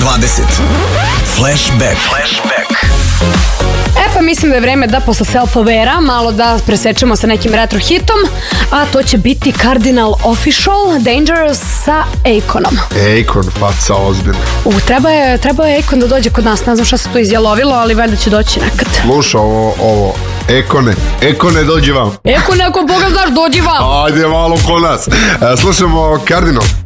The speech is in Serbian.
Flashback. Pa mislim da je vreme da posle self-aware-a malo da presečemo sa nekim retro hitom, a to će biti Cardinal Official Dangerous sa Akonom. Akon, faca ozbiljno. Trebao je Akon da dođe kod nas, ne znam šta se tu izjalovilo, ali valjda će doći nekad. Sluša ovo, Akone dođi vam. Akone, ako Boga znaš, dođi vam. Ajde malo ko nas. Slušamo Cardinal.